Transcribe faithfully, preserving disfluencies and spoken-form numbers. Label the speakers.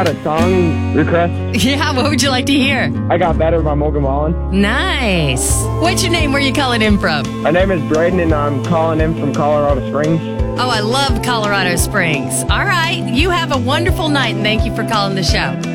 Speaker 1: Got a song request.
Speaker 2: Yeah, what would you like to hear?
Speaker 1: I Got Better by Morgan Wallen.
Speaker 2: Nice. What's your name? Where you calling in from?
Speaker 1: My name is Braden, and I'm calling in from Colorado Springs.
Speaker 2: Oh, I love Colorado Springs. All right. You have a wonderful night, and thank you for calling the show.